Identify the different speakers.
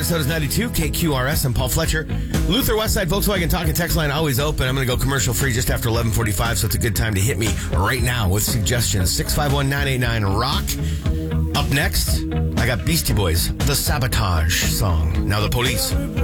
Speaker 1: Minnesota's 92, KQRS. I'm Paul Fletcher. Luther Westside Volkswagen Talk and Text line always open. I'm going to go commercial free just after 11:45, so it's a good time to hit me right now with suggestions. 651-989-ROCK. Up next, I got Beastie Boys, the Sabotage song. Now the Police.